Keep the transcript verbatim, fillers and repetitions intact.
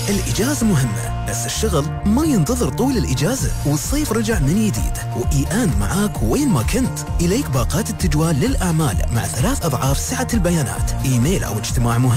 الإجازة مهمة بس الشغل ما ينتظر طول الإجازة، والصيف رجع من جديد وإيان معاك وين ما كنت. إليك باقات التجوال للأعمال مع ثلاث أضعاف سعة البيانات، إيميل أو اجتماع مهم